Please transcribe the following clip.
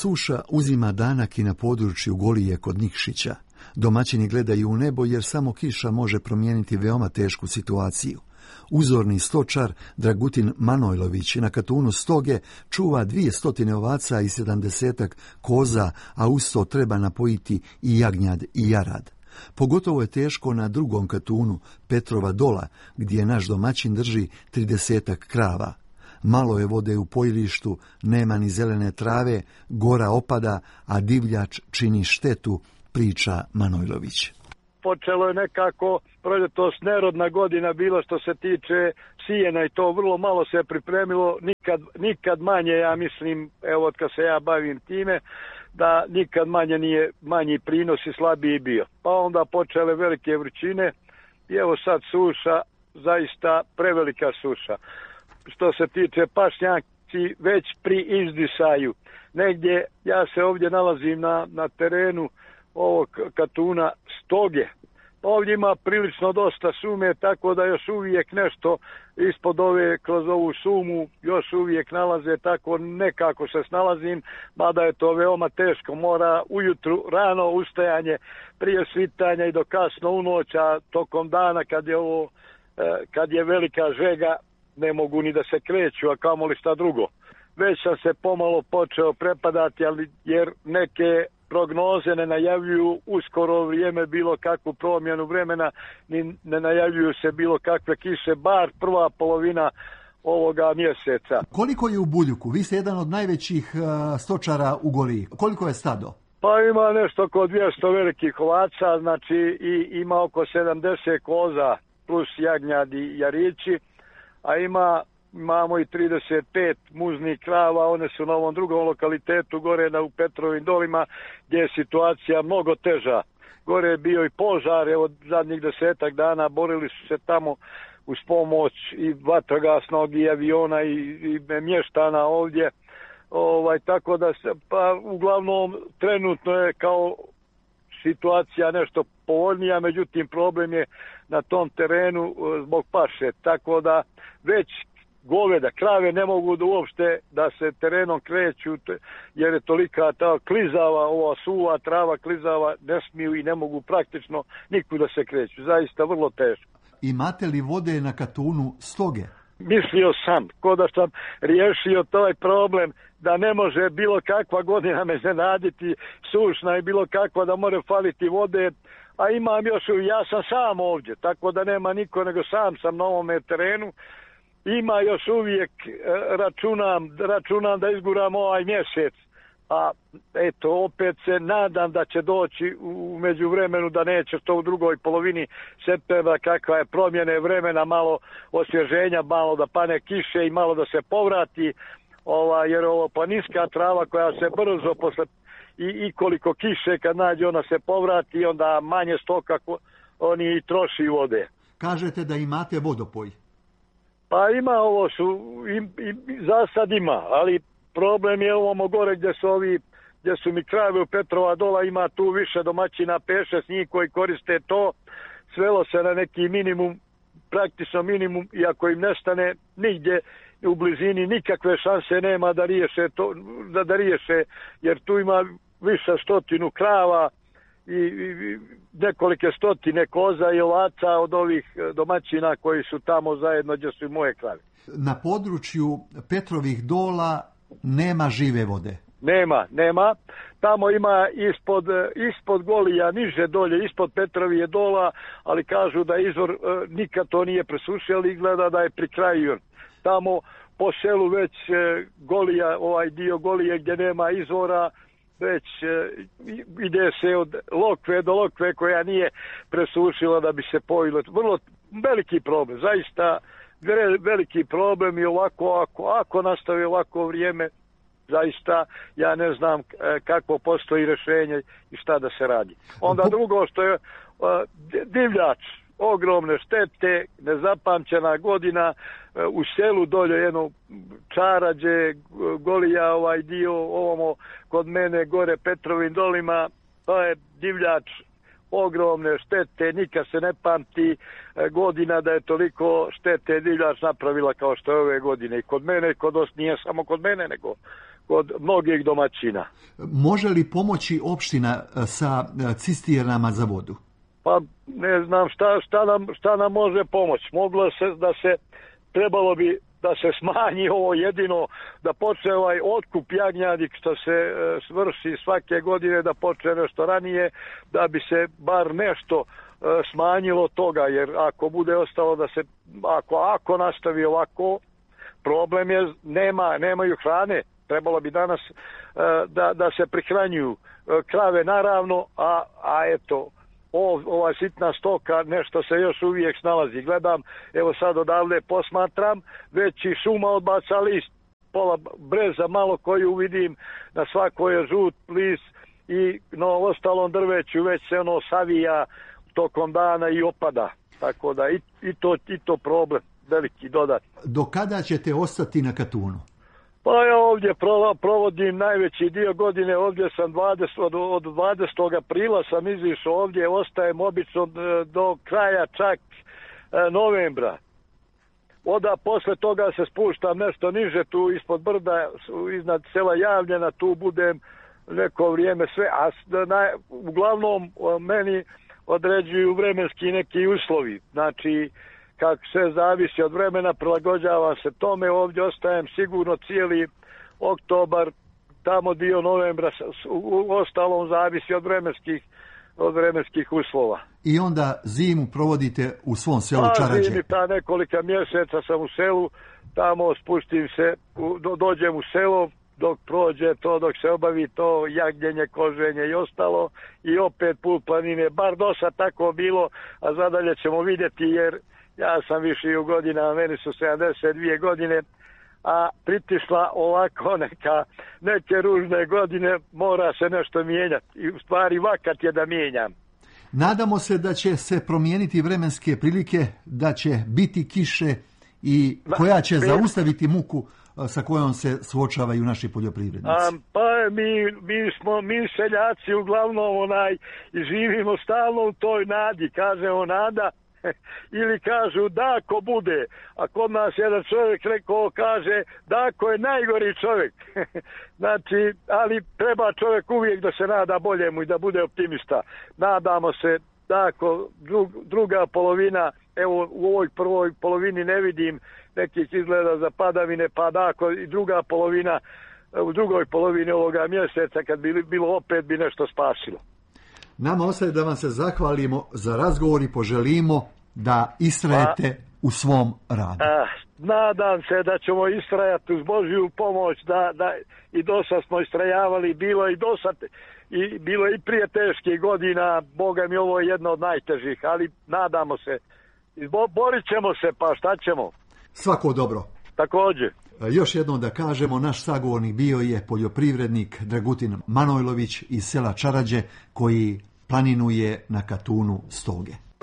Suša uzima danak i na području Golije kod Nikšića. Domaćini gledaju u nebo jer samo kiša može promijeniti veoma tešku situaciju. Uzorni stočar Dragutin Manojlović na katunu Stoge čuva 200 ovaca i 70 koza, a uz to treba napojiti i jagnjad i jarad. Pogotovo je teško na drugom katunu Petrova Dola, gdje naš domaćin drži 30 krava. Malo je vode u pojilištu, nema ni zelene trave, gora opada, a divljač čini štetu, priča Manojlović. Počelo je nekako proljetos nerodna godina bila što se tiče sijena i to vrlo malo se je pripremilo, nikad manje, ja mislim, evo od kad se ja bavim time, da nikad manji prinos i slabiji bio. Pa onda počele velike vrućine i evo sad suša, zaista prevelika suša. Što se tiče pašnjaci već pri izdisaju. Negdje, ja se ovdje nalazim na terenu ovog katuna Stoge. Ovdje ima prilično dosta šume, tako da još uvijek nešto ispod kroz ovu šumu još uvijek nalaze, tako nekako se snalazim, mada je to veoma teško, mora ujutru rano ustajanje prije svitanja i do kasno u noć, a tokom dana kad je velika žega ne mogu ni da se kreću, a kamoli šta drugo. Već sam se pomalo počeo prepadati, ali jer neke prognoze ne najavljuju uskoro vrijeme bilo kakvu promjenu vremena, ni ne najavljuju se bilo kakve kiše, bar prva polovina ovoga mjeseca. Koliko je u Buljuku? Vi ste jedan od najvećih stočara u Goliji. Koliko je stado? Pa ima nešto oko 200 velikih ovaca, znači i ima oko 70 koza plus jagnjad i jarići, a imamo i 35 muznih krava, one su na ovom drugom lokalitetu gore u Petrovim Dolima, gdje je situacija mnogo teža. Gore je bio i požar, evo zadnjih 10 dana borili su se tamo uz pomoć i vatrogasnog i aviona i mještana ovdje. Tako da se, pa uglavnom trenutno je kao situacija nešto povoljnija, međutim problem je na tom terenu zbog paše, tako da već goveda, krave ne mogu da uopšte da se terenom kreću jer je tolika ta klizava, ova suva trava klizava, ne smiju i ne mogu praktično nikud da se kreću, zaista vrlo teško. Imate li vode na katunu Stoge? Mislio sam, ko da sam riješio taj problem da ne može bilo kakva godina me iznenaditi sušna i bilo kakva da more faliti vode, a imam još, ja sam sam ovdje, tako da nema niko nego sam na ovome terenu. Ima još uvijek, računam da izguram ovaj mjesec, a eto opet se nadam da će doći u međuvremenu, da neće to u drugoj polovini septembra kakva je promjene vremena, malo osvježenja, malo da pane kiše i malo da se povrati, jer ovo planinska trava koja se brzo posle i koliko kiše kad nađe ona se povrati i onda manje stoka oni i troši vode. Kažete da imate vodopoj? Pa ima ovo za sad ima, ali problem je ovom gore gdje su mi krave u Petrova Dola, ima tu više domaćina, 5-6 njih koji koriste to, svelo se na neki minimum, praktično minimum, i ako im nestane nigdje u blizini nikakve šanse nema da riješe, jer tu ima više stotinu krava i nekolike stotine koza i ovaca od ovih domaćina koji su tamo zajedno gdje su i moje krave. Na području Petrovih Dola nema žive vode? Nema. Tamo ima ispod Golija, niže dolje, ispod Petrovih Dola, ali kažu da izvor nikad to nije presušio, ali izgleda da je pri kraju. Tamo po selu već Golija, ovaj dio Golije gdje nema izvora, već ide se od lokve do lokve koja nije presušila da bi se pojilo. Vrlo veliki problem, zaista veliki problem i ovako, ako nastavi ovako vrijeme, zaista ja ne znam kako postoji rješenje i šta da se radi. Onda drugo što je divljač, ogromne štete, nezapamćena godina u selu dolje jedno Čarađe, Golija, ovaj dio ovamo kod mene gore Petrovim Dolima, to je divljač, ogromne štete, nikad se ne pamti godina da je toliko štete divljač napravila kao što je ove godine. I kod mene, nije samo kod mene, nego kod mnogih domaćina. Može li pomoći opština sa cisternama za vodu? Pa ne znam šta nam može pomoći. Moglo se trebalo bi da se smanji ovo jedino, da počne ovaj otkup jagnjadi što se vrši svake godine, da počne nešto ranije, da bi se bar nešto smanjilo toga, jer ako bude ostalo da se, ako nastavi ovako, problem je, nemaju hrane. Trebalo bi danas da se prihranjuju krave naravno, a eto, ova sitna stoka nešto se još uvijek snalazi. Gledam, evo sad odavde posmatram, već i šuma odbaca list, pola breza malo koju vidim, na svakoj je žut list i na ostalom drveću već se ono savija tokom dana i opada. Tako da i to problem, veliki dodat. Do kada ćete ostati na Katunu? Pa ja ovdje provodim najveći dio godine, ovdje sam od 20. aprila sam izišao ovdje, ostajem obično do kraja čak novembra. Onda posle toga se spuštam nešto niže tu ispod brda, iznad sela Javljena, tu budem neko vrijeme sve, a uglavnom meni određuju vremenski neki uslovi, znači kako sve zavisi od vremena, prilagođavam se tome, ovdje ostajem sigurno cijeli oktobar, tamo dio novembra, u ostalom zavisi od vremenskih uslova. I onda zimu provodite u svom selu Čarađe? Zimi, nekolika mjeseca sam u selu, tamo spustim se, dođem u selo, dok prođe to, dok se obavi to jagnjenje, koženje i ostalo, i opet put planine, bar do sad tako bilo, a zadalje ćemo vidjeti, jer ja sam više u godinama, meni su 72 godine, a pritišla ovako neke ružne godine, mora se nešto mijenjati. I u stvari vakat je da mijenjam. Nadamo se da će se promijeniti vremenske prilike, da će biti kiše i koja će zaustaviti muku sa kojom se suočavaju naši poljoprivrednici. Pa mi seljaci uglavnom živimo stalno u toj nadi, kažemo nada, ili kažu da ako bude, a kod nas jedan čovjek kaže da ako je najgori čovjek. Znači, ali treba čovjek uvijek da se nada boljemu i da bude optimista. Nadamo se da ako druga polovina, evo u ovoj prvoj polovini ne vidim nekih izgleda za padavine, pa da ako i druga polovina, u drugoj polovini ovoga mjeseca kad bi bilo opet bi nešto spasilo. Nama ostaje da vam se zahvalimo za razgovor i poželimo da istrajete u svom radu. Nadam se da ćemo istrajati uz Božju pomoć, da i dosad smo istrajavali, bilo i prije teških godina, Boga mi ovo je jedno od najtežih, ali nadamo se, borit ćemo se, pa šta ćemo. Svako dobro. Također. Još jednom da kažemo, naš sagovornik bio je poljoprivrednik Dragutin Manojlović iz sela Čarađe, koji planinuje na Katunu Stoge.